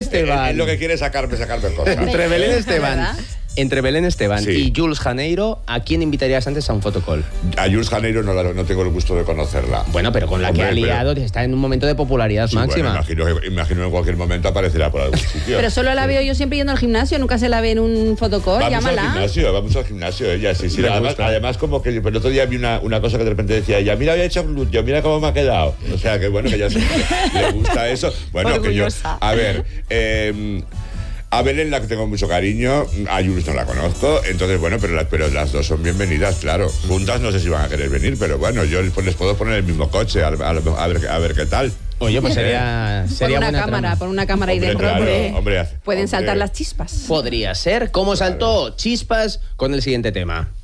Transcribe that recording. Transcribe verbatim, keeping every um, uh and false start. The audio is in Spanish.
Esteban. Es lo que quiere sacarme, sacarme cosas. Entre Belén Esteban. Entre Belén Esteban Sí. y Jules Janeiro, ¿a quién invitarías antes a un fotocall? A Jules Janeiro no, la, no tengo el gusto de conocerla. Bueno, pero con la Hombre, que ha liado, pero- está en un momento de popularidad Sí, máxima. bueno, imagino, imagino en cualquier momento aparecerá por algún sitio. Pero solo la veo yo siempre yendo al gimnasio, nunca se la ve en un fotocall, Vamos al llámala. gimnasio, vamos al gimnasio ella, sí, sí. Me Además, gusta. además, como que pero el otro día vi una, una cosa que de repente decía ella, mira, había hecho glúteo, mira cómo me ha quedado. O sea, que bueno, que ya se, le gusta eso. Bueno, que yo, Orgullosa. a ver, eh, a Belén la que tengo mucho cariño, a Jules no la conozco, entonces bueno, pero, la- pero las dos son bienvenidas, claro. Juntas no sé si van a querer venir, pero bueno, yo les, les puedo poner el mismo coche, a, a- a ver, a ver qué tal. Oye, pues sería, Pon sería una buena cámara, trama. pon una cámara ahí Hombre, dentro. claro, hombre. hombre, hace- Pueden hombre. saltar las chispas. Podría ser. ¿Cómo saltó Chispas con el siguiente tema?